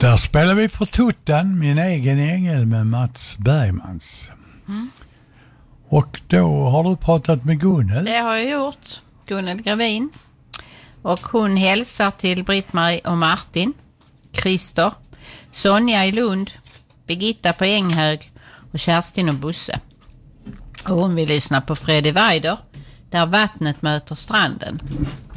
Där spelar vi för Tuttan, min egen ängel med Mats Bergmans. Och då har du pratat med Gunnel. Det har jag gjort. Gunnel Gravin. Och hon hälsar till Britt-Marie och Martin, Christer, Sonja i Lund, Birgitta på Änghög och Kerstin och Busse. Och hon vill lyssna på Freddy Weider, Där vattnet möter stranden.